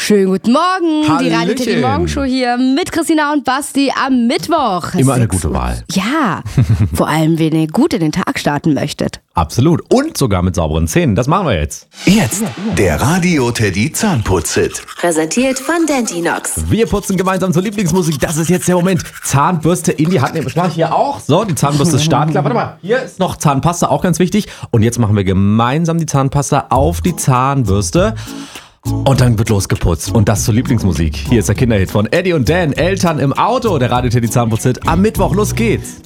Schönen guten Morgen, Hallöchen. die Radio Teddy Morgenshow hier mit Christina und Basti am Mittwoch. Immer eine gute Wahl. Ja, vor allem, wenn ihr gut in den Tag starten möchtet. Absolut. Und sogar mit sauberen Zähnen. Das machen wir jetzt. Jetzt der Radio Teddy Zahnputz-Hit. Präsentiert von Dentinox. Wir putzen gemeinsam zur Lieblingsmusik. Das ist jetzt der Moment. Zahnbürste in die Hand nehmen. Das mache ich hier auch. So, die Zahnbürste ist startklar. Warte mal, hier ist noch Zahnpasta, auch ganz wichtig. Und jetzt machen wir gemeinsam die Zahnpasta auf die Zahnbürste. Und dann wird losgeputzt. Und das zur Lieblingsmusik. Hier ist der Kinderhit von Eddie und Dan. Eltern im Auto. Der Radio Teddy Zahnputz-Hit am Mittwoch. Los geht's.